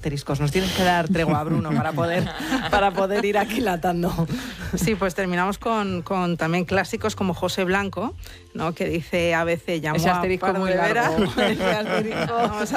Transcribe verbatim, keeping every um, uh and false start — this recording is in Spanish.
asteriscos. Nos tienes que dar tregua, Bruno, para poder, para poder ir aquilatando. Sí, pues terminamos con, con también clásicos como José Blanco, ¿no? Que dice a veces llamó ese asterisco a Pardo muy de Vera. largo. Ese asterisco, vamos a